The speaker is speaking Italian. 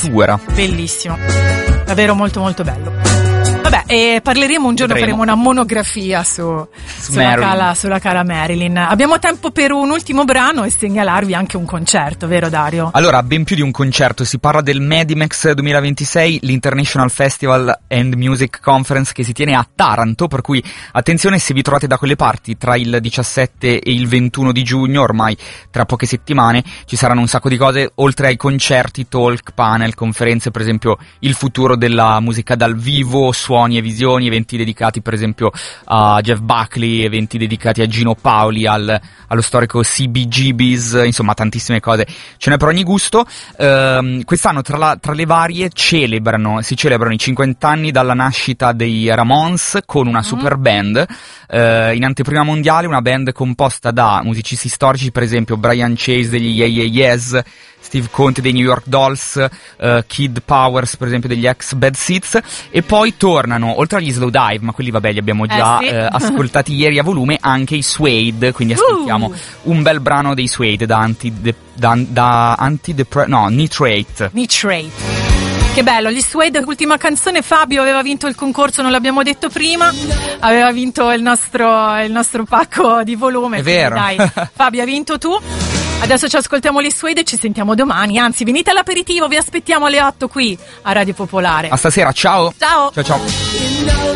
natura. Bellissimo, davvero molto molto bello. Vabbè, e parleremo un giorno, faremo una monografia sulla cara Marilyn. Abbiamo tempo per un ultimo brano e segnalarvi anche un concerto, vero Dario? Allora, ben più di un concerto, si parla del Medimex 2026, l'International Festival and Music Conference che si tiene a Taranto, per cui attenzione se vi trovate da quelle parti tra il 17 e il 21 di giugno, ormai tra poche settimane, ci saranno un sacco di cose, oltre ai concerti, talk, panel, conferenze, per esempio il futuro della musica dal vivo, suoni e visioni, eventi dedicati per esempio a Jeff Buckley, eventi dedicati a Gino Paoli, allo storico CBGBs, insomma tantissime cose, ce n'è per ogni gusto. Quest'anno tra le varie si celebrano i 50 anni dalla nascita dei Ramones con una super band, in anteprima mondiale, una band composta da musicisti storici, per esempio Brian Chase degli Yeah Yeah Yeahs, Steve Conte dei New York Dolls, Kid Powers per esempio degli ex Bad Seeds, e poi tornano, oltre agli Slow Dive, ma quelli vabbè li abbiamo già ascoltati ieri a volume, anche i Suede, quindi ascoltiamo un bel brano dei Suede Nitrate. Che bello, gli Suede, ultima canzone. Fabio aveva vinto il concorso, non l'abbiamo detto prima, aveva vinto il nostro pacco di volume. È vero. Dai, Fabio, hai vinto tu. Adesso ci ascoltiamo gli Suede e ci sentiamo domani, anzi venite all'aperitivo, vi aspettiamo alle 8 qui a Radio Popolare. A stasera, ciao. Ciao. Ciao ciao.